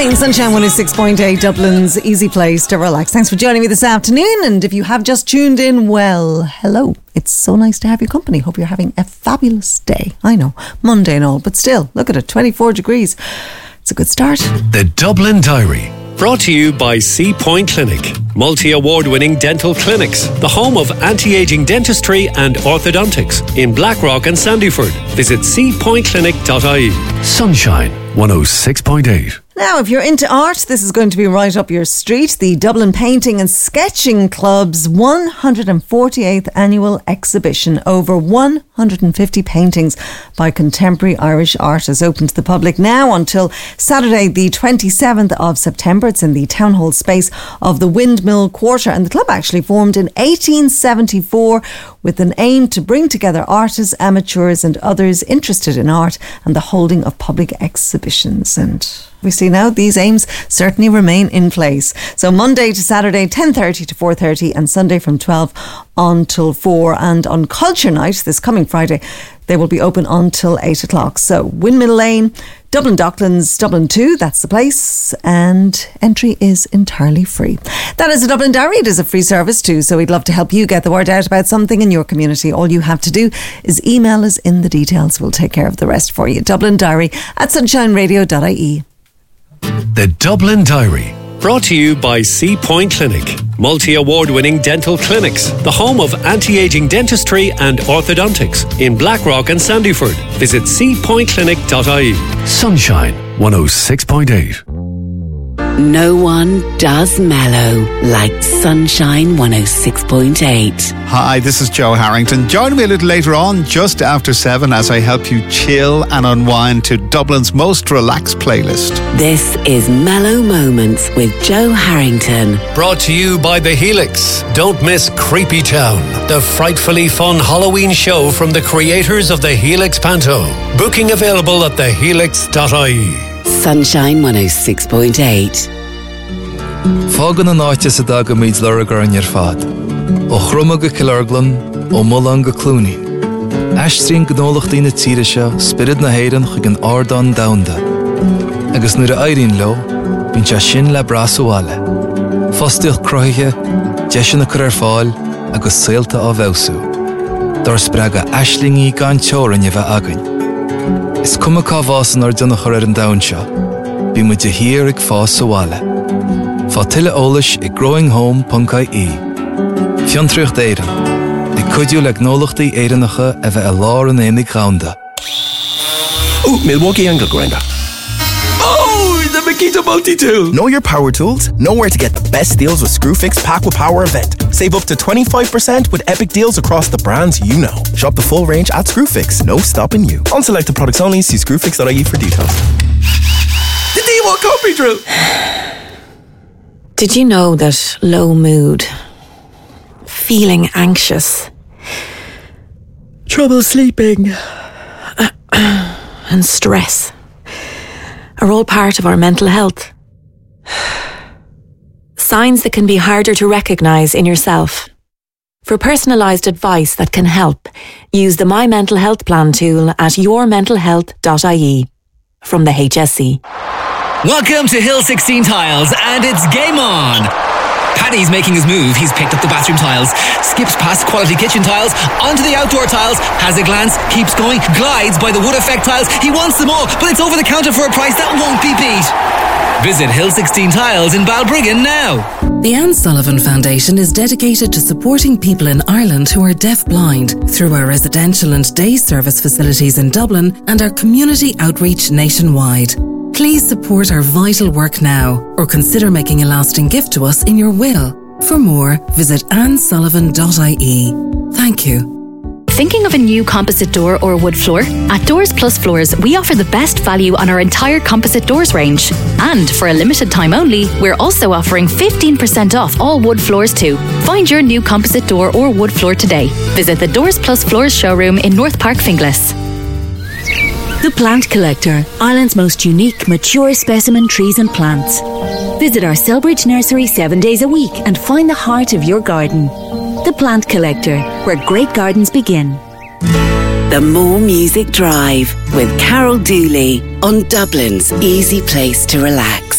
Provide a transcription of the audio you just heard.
Fine, Sunshine 106.8, Dublin's easy place to relax. Thanks for joining me this afternoon. And if you have just tuned in, well, hello. It's so nice to have your company. Hope you're having a fabulous day. I know, Monday and all, but still, look at it, 24 degrees. It's a good start. The Dublin Diary. Brought to you by Sea Point Clinic. Multi-award-winning dental clinics. The home of anti-aging dentistry and orthodontics in Blackrock and Sandyford. Visit seapointclinic.ie. Sunshine 106.8. Now, if you're into art, this is going to be right up your street. The Dublin Painting and Sketching Club's 148th annual exhibition. Over 150 paintings by contemporary Irish artists open to the public now until Saturday the 27th of September. It's in the town hall space of the Windmill Quarter, and the club actually formed in 1874 with an aim to bring together artists, amateurs and others interested in art and the holding of public exhibitions. And we see now these aims certainly remain in place. So Monday to Saturday, 10:30 to 4:30, and Sunday from 12 until 4. And on Culture Night, this coming Friday, they will be open until 8 o'clock. So Windmill Lane, Dublin Docklands, Dublin 2, that's the place. And entry is entirely free. That is a Dublin Diary. It is a free service too, so we'd love to help you get the word out about something in your community. All you have to do is email us in the details. We'll take care of the rest for you. Dublin Diary at sunshineradio.ie. The Dublin Diary. Brought to you by Sea Point Clinic. Multi-award-winning dental clinics. The home of anti-aging dentistry and orthodontics in Blackrock and Sandyford. Visit seapointclinic.ie. Sunshine 106.8. No one does mellow like Sunshine 106.8. Hi, this is Joe Harrington. Join me a little later on, just after 7, as I help you chill and unwind to Dublin's most relaxed playlist. This is Mellow Moments with Joe Harrington. Brought to you by The Helix. Don't miss Creepy Town, the frightfully fun Halloween show from the creators of the Helix Panto. Booking available at thehelix.ie. Sunshine 106.8. Fágan an áite sa dag a míid luragar an fad. Ó chruma go Killarglan, ó Mullan go Clooney. Aistrín gnólachtaí na tíre seo, spirid na héirean chug an ardán daunda. Agus nuair a éirín lo, bín se sin le brasúáile. Fostiach croithe, deis na cur ar fáil, agus saolta á bhesú. Dar spraga aislingaí gan teoran a bheith againn. Is cuma cá bhásan ar duna chur ar an daun seo. Bí mu de hir ag fás súáile. Fá tuile ólas I growinghome.ie. Fiontraocht éirean. I cuidiú le gnólachtaí éireanacha a bheith a lár an énig ghaunda. Ooh, Milwaukee angle grinder. Oh, the Makita multi-tool. Know your power tools? Know where to get the best deals with Screwfix Pack with Power event. Save up to 25% with epic deals across the brands you know. Shop the full range at Screwfix. No stopping you. On selected products only. See screwfix.ie for details. The D1 copy drill. Did you know that low mood, feeling anxious, trouble sleeping, and stress are all part of our mental health? Signs that can be harder to recognise in yourself. For personalised advice that can help, use the My Mental Health Plan tool at yourmentalhealth.ie from the HSE. Welcome to Hill 16 Tiles, and it's game on! Paddy's making his move. He's picked up the bathroom tiles, skips past quality kitchen tiles, onto the outdoor tiles, has a glance, keeps going, glides by the wood effect tiles. He wants them all, but it's over the counter for a price that won't be beat. Visit Hill 16 Tiles in Balbriggan now. The Anne Sullivan Foundation is dedicated to supporting people in Ireland who are deaf-blind through our residential and day service facilities in Dublin and our community outreach nationwide. Please support our vital work now or consider making a lasting gift to us in your will. For more, visit annesullivan.ie. Thank you. Thinking of a new composite door or wood floor? At Doors Plus Floors, we offer the best value on our entire composite doors range. And for a limited time only, we're also offering 15% off all wood floors too. Find your new composite door or wood floor today. Visit the Doors Plus Floors showroom in North Park, Finglas. The Plant Collector, Ireland's most unique, mature specimen trees and plants. Visit our Selbridge nursery 7 days a week and find the heart of your garden. The Plant Collector, where great gardens begin. The More Music Drive with Carol Dooley on Dublin's easy place to relax.